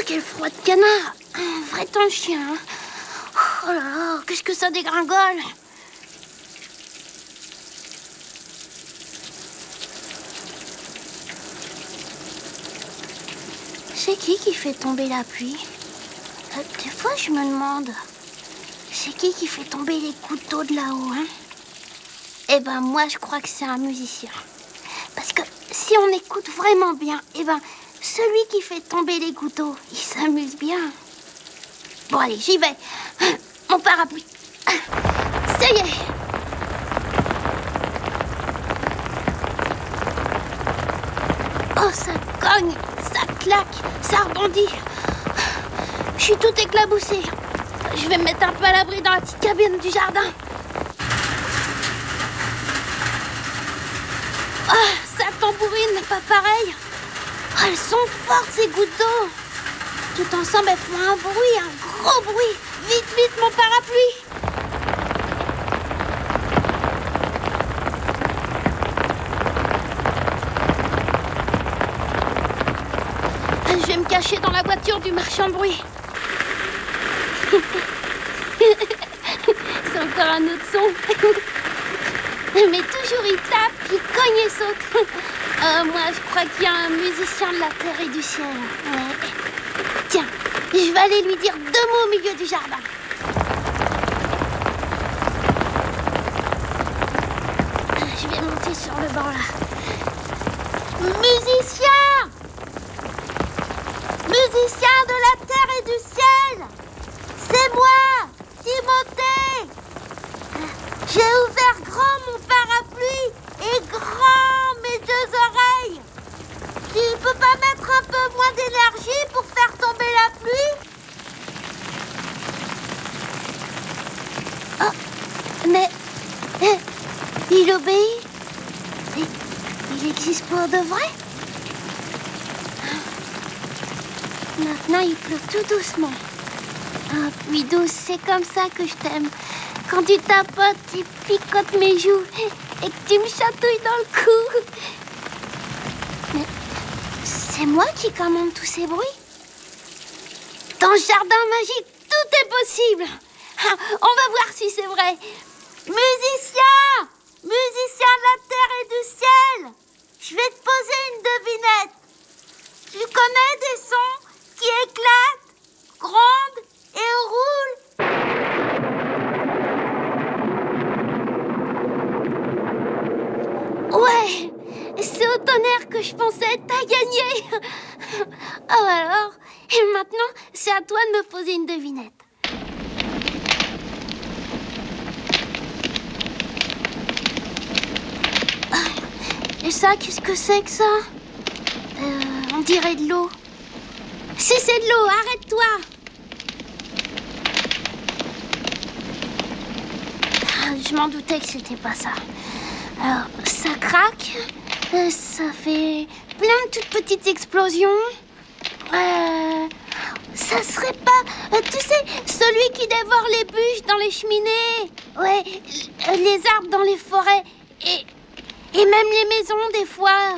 quel froid de canard. Un vrai temps de chien. Hein. Oh là là, qu'est-ce que ça dégringole. C'est qui fait tomber la pluie? Des fois, je me demande, c'est qui fait tomber les couteaux de là-haut, hein? Eh ben, moi, je crois que c'est un musicien. Parce que si on écoute vraiment bien, eh ben, celui qui fait tomber les couteaux, il s'amuse bien. Bon, allez, j'y vais. Mon parapluie. Ça y est. Oh, ça cogne, ça claque, ça rebondit. Je suis toute éclaboussée. Je vais me mettre un peu à l'abri dans la petite cabine du jardin. Oh, ça tambourine, mais pas pareil. Oh, elles sont fortes, ces gouttes d'eau. Tout ensemble, elles font un bruit, un gros bruit. Vite, vite, mon parapluie. Je vais me cacher dans la voiture du marchand de bruit. C'est encore un autre son. Mais toujours il tape, il cogne et saute. Moi, je crois qu'il y a un musicien de la terre et du ciel. Ouais. Tiens, je vais aller lui dire 2 mots au milieu du jardin. Je vais monter sur le banc là. Musicien! Musicien de la terre et du ciel! C'est moi, Timothée! J'ai ouvert grand mon parapluie et grand mes 2 oreilles. Tu peux pas mettre un peu moins d'énergie pour faire tomber la pluie? Oh, mais il obéit? Il existe pour de vrai? Maintenant, il pleut tout doucement. Ah, pluie douce, c'est comme ça que je t'aime. Quand tu tapotes, tu picotes mes joues et que tu me chatouilles dans le cou. Mais c'est moi qui commande tous ces bruits? Dans le jardin magique, tout est possible. Ah, on va voir si c'est vrai. Musicien! Musicien de la terre et du ciel! Je vais te poser une devinette. Tu connais des sons qui éclatent, grondent et roulent? Ouais, c'est au tonnerre que je pensais, t'as gagné. Oh alors, et maintenant, c'est à toi de me poser une devinette. Et ça, qu'est-ce que c'est que ça? On dirait de l'eau. Si c'est de l'eau, arrête-toi. Je m'en doutais que c'était pas ça. Alors, ça craque, ça fait plein de toutes petites explosions. Ça serait pas, tu sais, celui qui dévore les bûches dans les cheminées. Ouais, les arbres dans les forêts et même les maisons des fois.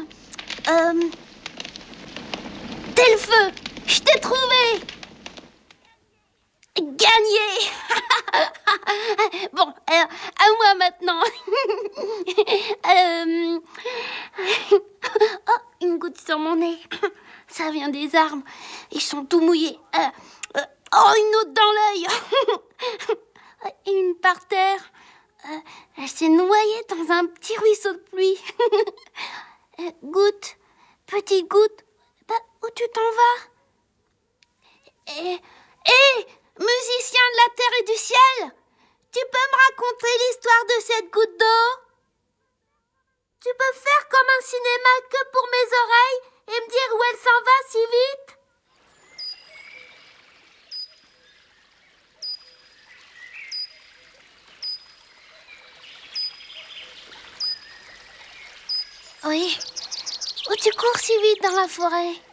Tel le feu, je t'ai trouvé. Gagné. Bon, à moi maintenant. Oh, une goutte sur mon nez. Ça vient des arbres. Ils sont tout mouillés. Oh, une autre dans l'œil. Et une par terre. Elle s'est noyée dans un petit ruisseau de pluie. Goutte, petite goutte. Bah, où tu t'en vas? Musicien de la terre et du ciel, tu peux me raconter l'histoire de cette goutte d'eau? Tu peux faire comme un cinéma que pour mes oreilles et me dire où elle s'en va si vite? Oui. Où tu cours si vite dans la forêt?